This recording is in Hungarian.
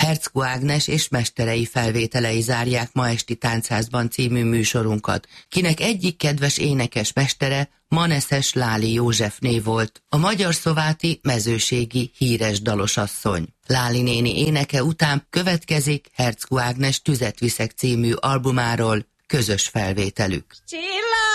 Herczko Ágnes és mesterei felvételei zárják ma esti Táncházban című műsorunkat, kinek egyik kedves énekes mestere Maneszes Láli Józsefné volt, a magyar szováti mezőségi híres dalosasszony. Láli néni éneke után következik Herczko Ágnes Tüzet viszek című albumáról közös felvételük. Csilla!